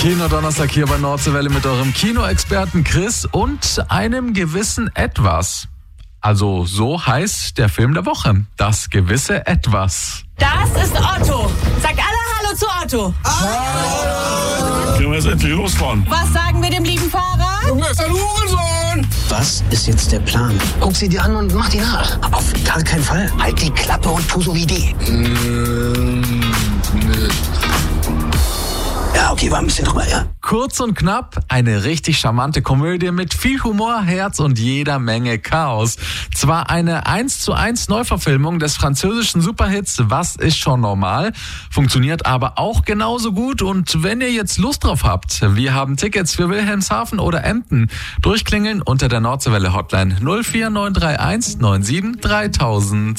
Kino-Donnerstag hier bei Nordseewelle mit eurem Kinoexperten Chris und einem gewissen Etwas. Also so heißt der Film der Woche. Das gewisse Etwas. Das ist Otto. Sagt alle Hallo zu Otto. Können wir jetzt endlich losfahren? Was sagen wir dem lieben Fahrer? Junge, ist ein Hurensohn! Was ist jetzt der Plan? Guck sie dir an und mach die nach. Auf gar keinen Fall. Halt die Klappe und tu so wie die. Ja, okay, war ein bisschen drüber, ja. Kurz und knapp, eine richtig charmante Komödie mit viel Humor, Herz und jeder Menge Chaos. Zwar eine 1:1 Neuverfilmung des französischen Superhits Was ist schon normal, funktioniert aber auch genauso gut. Und wenn ihr jetzt Lust drauf habt, wir haben Tickets für Wilhelmshaven oder Emden. Durchklingeln unter der Nordseewelle Hotline 04931 97 3000.